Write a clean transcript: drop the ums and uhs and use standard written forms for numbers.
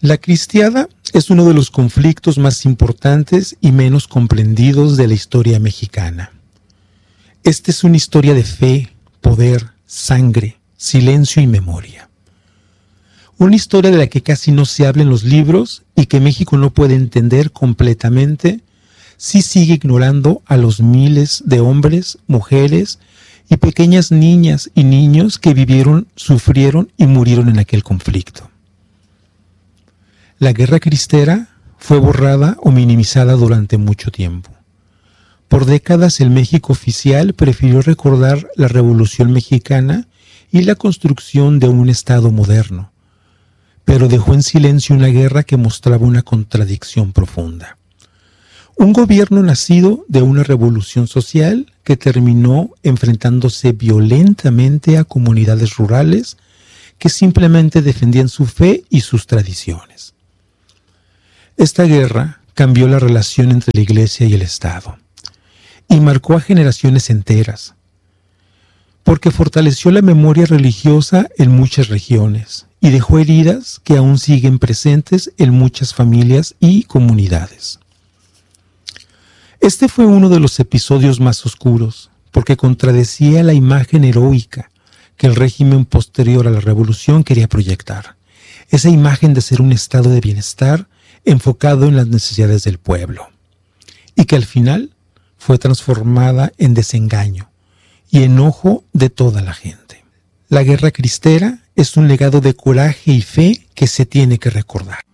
La cristiada es uno de los conflictos más importantes y menos comprendidos de la historia mexicana. Esta es una historia de fe, poder, sangre, silencio y memoria. Una historia de la que casi no se habla en los libros y que México no puede entender completamente si sigue ignorando a los miles de hombres, mujeres y pequeñas niñas y niños que vivieron, sufrieron y murieron en aquel conflicto. La guerra cristera fue borrada o minimizada durante mucho tiempo. Por décadas el México oficial prefirió recordar la Revolución Mexicana y la construcción de un Estado moderno, pero dejó en silencio una guerra que mostraba una contradicción profunda. Un gobierno nacido de una revolución social que terminó enfrentándose violentamente a comunidades rurales que simplemente defendían su fe y sus tradiciones. Esta guerra cambió la relación entre la Iglesia y el Estado y marcó a generaciones enteras, porque fortaleció la memoria religiosa en muchas regiones y dejó heridas que aún siguen presentes en muchas familias y comunidades. Este fue uno de los episodios más oscuros, porque contradecía la imagen heroica que el régimen posterior a la revolución quería proyectar, esa imagen de ser un estado de bienestar enfocado en las necesidades del pueblo, y que al final fue transformada en desengaño y enojo de toda la gente. La guerra cristera es un legado de coraje y fe que se tiene que recordar.